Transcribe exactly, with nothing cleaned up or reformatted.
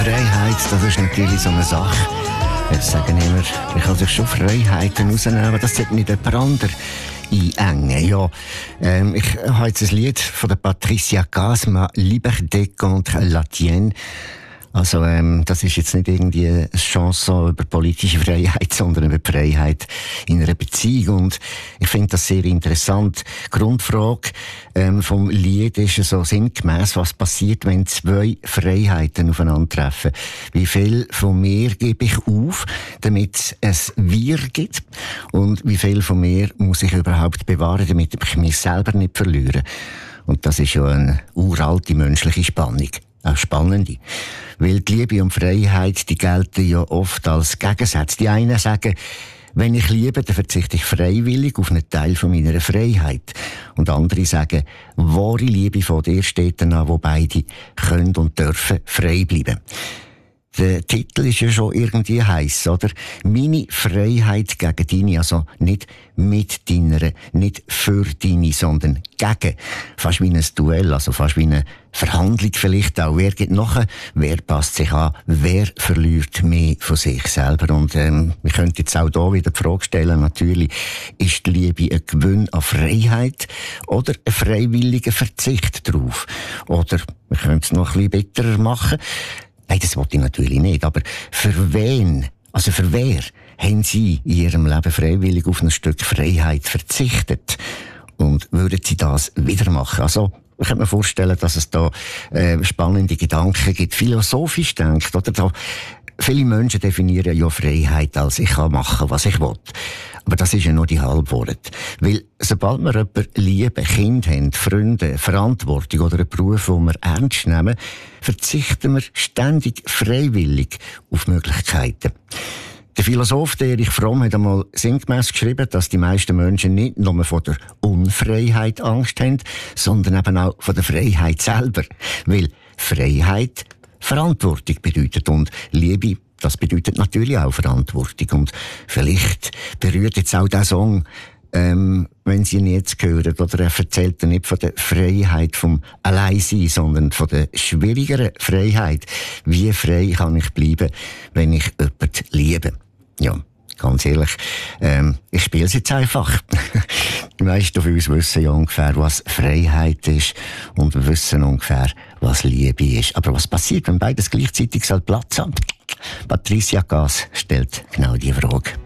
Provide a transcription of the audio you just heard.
Freiheit, das ist natürlich so eine Sache. Ich sage immer, ich kann sich schon Freiheiten rausnehmen, aber das sollte nicht jemand anderes einengen. Ja, ähm, ich habe jetzt ein Lied von der Patricia Cass, «Ma liberté contre la tienne». Also ähm, das ist jetzt nicht irgendwie eine Chanson über politische Freiheit, sondern über die Freiheit in einer Beziehung. Und ich finde das sehr interessant. Die Grundfrage ähm, vom Lied ist so sinngemäss, was passiert, wenn zwei Freiheiten aufeinandertreffen. Wie viel von mir gebe ich auf, damit es Wir gibt? Und wie viel von mir muss ich überhaupt bewahren, damit ich mich selber nicht verliere? Und das ist ja eine uralte menschliche Spannung. Auch spannende. Weil die Liebe und Freiheit, die gelten ja oft als Gegensätze. Die einen sagen, wenn ich liebe, dann verzichte ich freiwillig auf einen Teil von meiner Freiheit. Und andere sagen, wahre Liebe von dir steht dann an, wo beide können und dürfen frei bleiben. Der Titel ist ja schon irgendwie heiß, oder? Meine Freiheit gegen deine, also nicht mit deiner, nicht für deine, sondern gegen. Fast wie ein Duell, also fast wie eine Verhandlung vielleicht auch. Wer geht nachher? Wer passt sich an? Wer verliert mehr von sich selber? Und ähm, wir können jetzt auch hier wieder die Frage stellen, natürlich, ist die Liebe ein Gewinn an Freiheit oder ein freiwilliger Verzicht darauf? Oder wir können es noch ein bisschen bitterer machen. Nein, das wollte ich natürlich nicht. Aber für wen, also für wer, haben Sie in Ihrem Leben freiwillig auf ein Stück Freiheit verzichtet? Und würden Sie das wieder machen? Also, ich kann mir vorstellen, dass es da äh, spannende Gedanken gibt. Philosophisch denkt, oder? Da, viele Menschen definieren ja Freiheit als ich kann machen, was ich will. Aber das ist ja nur die Halbwahrheit. Weil, sobald wir jemanden lieben, Kinder haben, Freunde, Verantwortung oder einen Beruf, den wir ernst nehmen, verzichten wir ständig freiwillig auf Möglichkeiten. Der Philosoph Erich Fromm hat einmal sinngemäss geschrieben, dass die meisten Menschen nicht nur vor der Unfreiheit Angst haben, sondern eben auch vor der Freiheit selber. Weil Freiheit Verantwortung bedeutet und Liebe, das bedeutet natürlich auch Verantwortung. Und vielleicht berührt jetzt auch der Song, ähm, wenn Sie ihn jetzt hören, oder er erzählt ja nicht von der Freiheit vom Alleinsein, sondern von der schwierigeren Freiheit. Wie frei kann ich bleiben, wenn ich jemanden liebe? Ja, ganz ehrlich, ähm, ich spiele es jetzt einfach. Die meisten von uns wissen ja ungefähr, was Freiheit ist und wissen ungefähr, was Liebe ist. Aber was passiert, wenn beides gleichzeitig Platz hat? Patricia Cass stellt genau diese Frage.